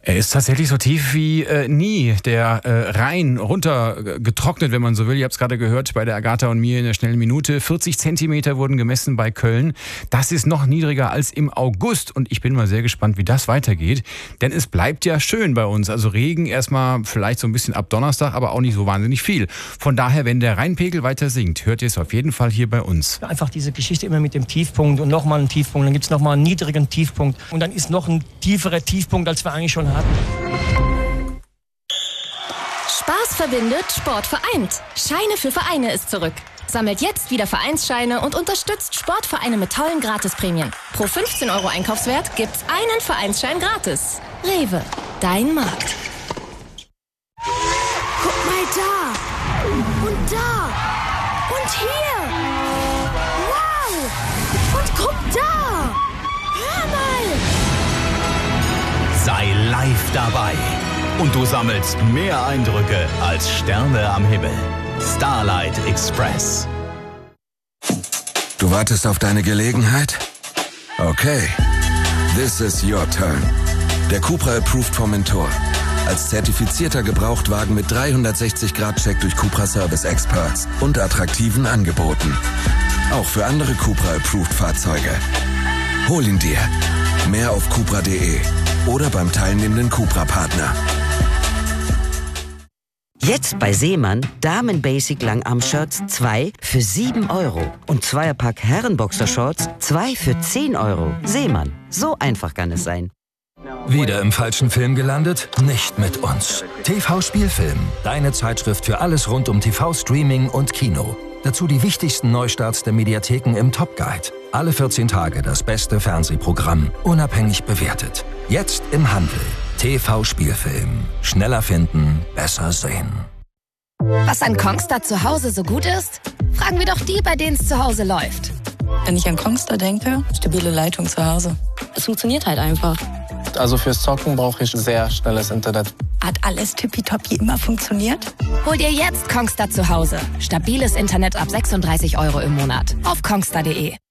Er ist tatsächlich so tief wie nie. Der Rhein runter getrocknet, wenn man so will. Ihr habt es gerade gehört bei der Agatha und mir in der schnellen Minute. 40 Zentimeter wurden gemessen bei Köln. Das ist noch niedriger als im August. Und ich bin mal sehr gespannt, wie das weitergeht. Denn es bleibt ja schön bei uns. Also Regen erstmal vielleicht so ein bisschen ab Donnerstag, aber auch nicht so wahnsinnig viel. Von daher, wenn der Rheinpegel weiter sinkt, hört ihr es auf jeden Fall hier bei uns. Einfach diese Geschichte immer mit dem Tiefpunkt und nochmal einen Tiefpunkt. Dann gibt es nochmal einen niedrigen Tiefpunkt. Und dann ist noch ein tieferer Tiefpunkt, als wir eigentlich schon hatten. Spaß verbindet, Sport vereint. Scheine für Vereine ist zurück. Sammelt jetzt wieder Vereinsscheine und unterstützt Sportvereine mit tollen Gratisprämien. Pro 15 € Einkaufswert gibt's einen Vereinsschein gratis. Rewe, dein Markt. Guck mal da! Und da! Und hier! Wow! Und guck da! Hör mal! Sei live dabei. Und du sammelst mehr Eindrücke als Sterne am Himmel. Starlight Express. Du wartest auf deine Gelegenheit? Okay. This is your turn. Der Cupra Approved Formentor. Als zertifizierter Gebrauchtwagen mit 360-Grad-Check durch Cupra Service Experts und attraktiven Angeboten. Auch für andere Cupra Approved Fahrzeuge. Hol ihn dir. Mehr auf cupra.de oder beim teilnehmenden Cupra-Partner. Jetzt bei Seemann Damen-Basic Langarm-Shirts 2 für 7 € und Zweierpack Herrenboxershorts 2 für 10 €. Seemann, so einfach kann es sein. Wieder im falschen Film gelandet? Nicht mit uns. TV Spielfilm, deine Zeitschrift für alles rund um TV-Streaming und Kino. Dazu die wichtigsten Neustarts der Mediatheken im Top Guide. Alle 14 Tage das beste Fernsehprogramm, unabhängig bewertet. Jetzt im Handel. TV Spielfilm. Schneller finden, besser sehen. Was an Kongstar zu Hause so gut ist? Fragen wir doch die, bei denen es zu Hause läuft. Wenn ich an Kongstar denke, stabile Leitung zu Hause. Es funktioniert halt einfach. Also fürs Zocken brauche ich sehr schnelles Internet. Hat alles tippitoppi immer funktioniert? Hol dir jetzt Kongstar zu Hause. Stabiles Internet ab 36 € im Monat. Auf kongstar.de.